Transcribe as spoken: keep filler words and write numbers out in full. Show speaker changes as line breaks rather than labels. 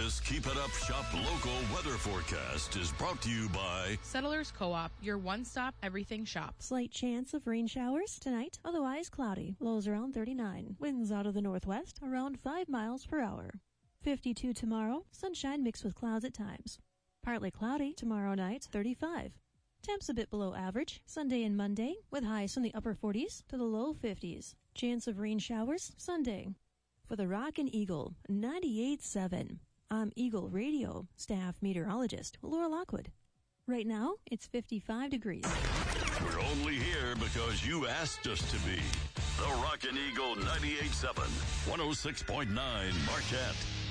This Keep It Up Shop local weather forecast is brought to you by
Settlers Co-op, your one-stop everything shop.
Slight chance of rain showers tonight, otherwise cloudy. Lows around thirty-nine. Winds out of the northwest around five miles per hour. fifty-two tomorrow, sunshine mixed with clouds at times. Partly cloudy tomorrow night, thirty-five. Temps a bit below average Sunday and Monday, with highs from the upper forties to the low fifties. Chance of rain showers Sunday. For the Rockin' Eagle, ninety-eight point seven. I'm Eagle Radio staff meteorologist Laura Lockwood. Right now, it's fifty-five degrees.
We're only here because you asked us to be. The Rockin' Eagle ninety-eight point seven, one oh six point nine Marquette.